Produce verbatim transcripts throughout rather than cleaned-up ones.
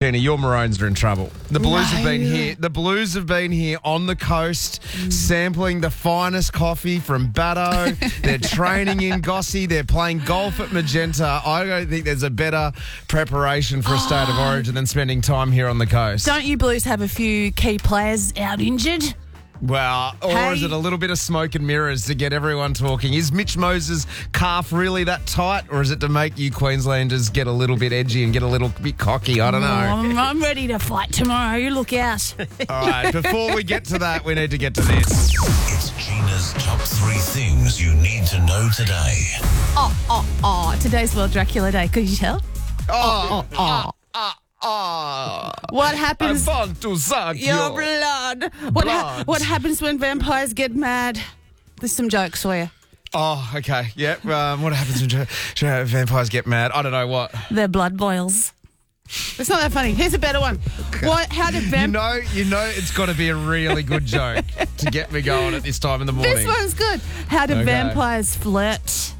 Tina, your Maroons are in trouble. The Blues No. have been here. The Blues have been here on the coast, mm. sampling the finest coffee from Batto. They're training in Gossie. They're playing golf at Magenta. I don't think there's a better preparation for a state of origin than spending time here on the coast. Don't you Blues have a few key players out injured? Well, or Hey. is it a little bit of smoke and mirrors to get everyone talking? Is Mitch Moses' calf really that tight, or is it to make you Queenslanders get a little bit edgy and get a little bit cocky? I don't know. Oh, I'm, I'm ready to fight tomorrow. You look out. All right, before we get to that, we need to get to this. It's Gina's top three things you need to know today. Oh, oh, oh. Today's World Dracula Day. Could you tell? Oh, Oh, oh. oh, oh. What I happens... want to suck Your your blood. What, ha- blood. what happens when vampires get mad? There's some jokes for you. Oh, okay. Yep. Um, what happens when uh, vampires get mad? I don't know what. Their blood boils. It's not that funny. Here's a better one. What? How did You vamp- know, you know, it's got to be a really good joke to get me going at this time in the morning. This one's good. How do Okay. vampires flirt?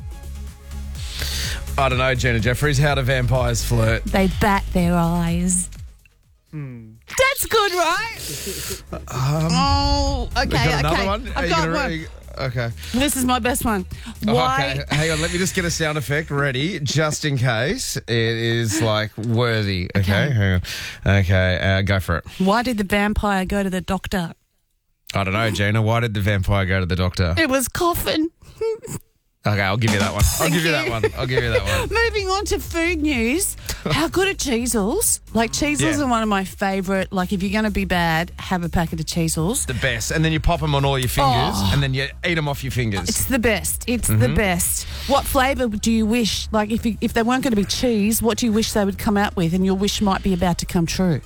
I don't know, Gina Jeffries. How do vampires flirt? They bat their eyes. That's good, right? Um, oh, okay, You got okay. another one? Are I've you got gonna one. re- Okay. This is my best one. Oh, Why? okay. Hang on. Let me just get a sound effect ready, just in case it is like worthy. Okay. Okay. Hang on. Okay. Uh, go for it. Why did the vampire go to the doctor? I don't know, Gina. Why did the vampire go to the doctor? It was coughing. Okay, I'll give you that one. I'll Thank give you you. that one. I'll give you that one. Moving on to food news. How good are Cheezels? Like, Cheezels Yeah. are one of my favourite. Like, if you're going to be bad, have a packet of Cheezels. The best. And then you pop them on all your fingers, Oh. and then you eat them off your fingers. It's the best. It's Mm-hmm. the best. What flavour do you wish? Like, if you, if they weren't going to be cheese, what do you wish they would come out with? And your wish might be about to come true.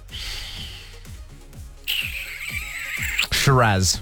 Shiraz.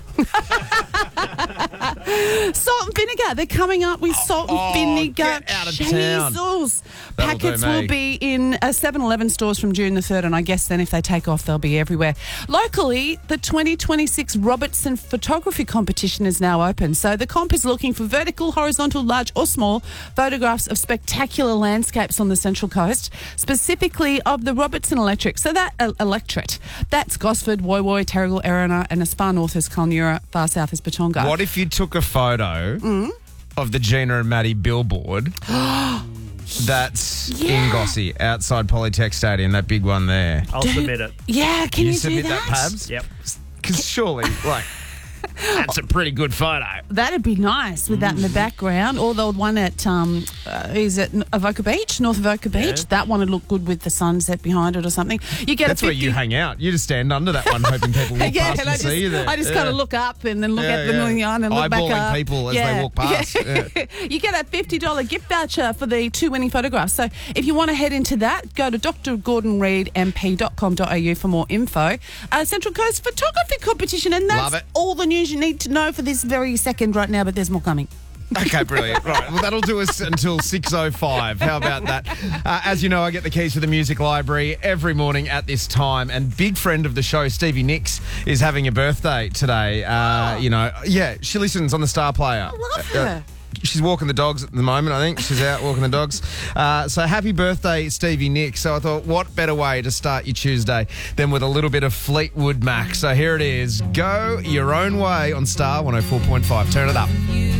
Salt and vinegar. They're coming up with salt and Oh, vinegar get out of town. Cheezels. That'll do Packets me. will be in uh, seven eleven stores from June the third, and I guess then if they take off, they'll be everywhere. Locally, the twenty twenty-six Robertson Photography Competition is now open. So the comp is looking for vertical, horizontal, large or small photographs of spectacular landscapes on the Central Coast, specifically of the Robertson Electric. So that uh, electorate, that's Gosford, Woy Woy, Terrigal, Erina, and as far north as Kulnura, far south as Patonga. What if you took a photo of the Gina and Maddie billboard that's Yeah. in Gossie, outside Polytech Stadium, that big one there? I'll Do- submit it. Yeah, can you, submit do that, Pabs? Yep. Because surely, like, that's a pretty good photo. That'd be nice with that in the background. Or the one at, um, uh, is it Avoca Beach, North Avoca Beach? Yeah. That one would look good with the sunset behind it or something. You get That's a where fifty you hang out. You just stand under that one, hoping people walk yeah, past and and I just, see you there. I just Yeah. kind of look up and then look Yeah, at the yeah. moving on and look back Eyeballing up. people as they walk past. Yeah. You get a fifty dollars gift voucher for the two winning photographs. So if you want to head into that, go to d r gordon reid m p dot com dot a u for more info. Uh, Central Coast Photography Competition, and that's Love it. all the news you need to know for this very second right now, but there's more coming. Okay, brilliant. Right, well, that'll do us until six oh five. How about that? Uh, as you know, I get the keys to the music library every morning at this time, and big friend of the show, Stevie Nicks, is having a birthday today. Uh, you know, yeah, she listens on the Star Player. I love Uh, her. She's walking the dogs at the moment, I think. She's out walking the dogs. Uh, so happy birthday, Stevie Nicks. So I thought, what better way to start your Tuesday than with a little bit of Fleetwood Mac. So here it is. Go your own way on Star one oh four point five. Turn it up.